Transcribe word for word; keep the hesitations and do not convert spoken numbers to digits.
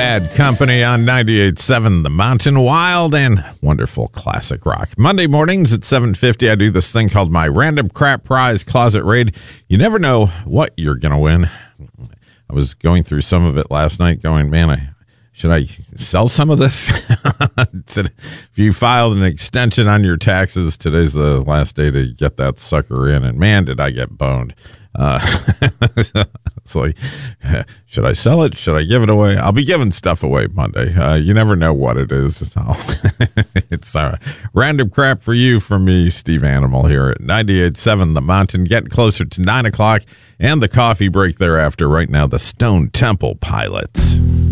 Bad Company on ninety-eight point seven The Mountain. Wild and wonderful classic rock. Monday mornings at seven fifty, I do this thing called my Random Crap Prize Closet Raid. You never know what you're going to win. I was going through some of it last night going, man, I should I sell some of this? If you filed an extension on your taxes, today's the last day to get that sucker in. And man, did I get boned. Uh, it's like, should I sell it? Should I give it away? I'll be giving stuff away Monday. Uh, you never know what it is. So it's uh, random crap for you from me, Steve Animal, here at ninety-eight point seven The Mountain. Getting closer to nine o'clock and the coffee break thereafter. Right now, the Stone Temple Pilots.